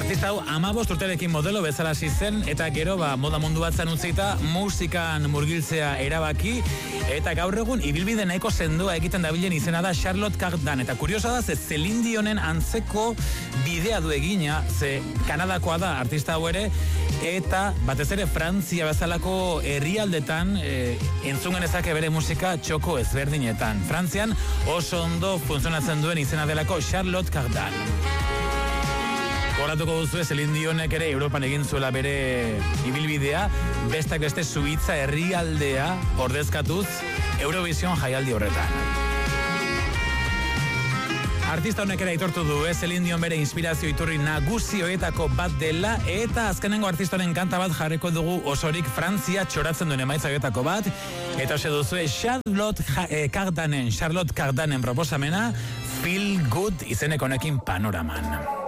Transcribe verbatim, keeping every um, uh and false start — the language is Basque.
Artista hau hamabost urterekin modelo bezala hasi zen eta gero ba, moda mundu batzan utzita musikan murgiltzea erabaki eta gaur egun ibilbide nahiko sendoa egiten dabilen izena da Charlotte Cardin. Eta kuriosa da, ze Celine Dionen antzeko bidea du egina, ze Kanadakoa da artista hau ere, eta batez ere Frantzia bezalako herrialdetan e, entzun genezake bere musika txoko ezberdinetan. Frantzian oso ondo funtzionatzen duen izena delako Charlotte Cardin. Horatuko duzu, Celine Dionek ere Europan egin zuela bere ibilbidea, bestak beste Suitza herrialdea ordezkatuz Eurovision jaialdi horretan. Artista honek ere aitortu du, eh? Celine Dion bere inspirazio iturri nagusioetako bat dela, eta azkenengo artistoren kanta bat jarriko dugu osorik Frantzia txoratzen duen emaitzagetako bat, eta ose duzu, Charlotte Cardinen, Charlotte Cardinen proposamena, Feel Good izeneko honekin panoraman.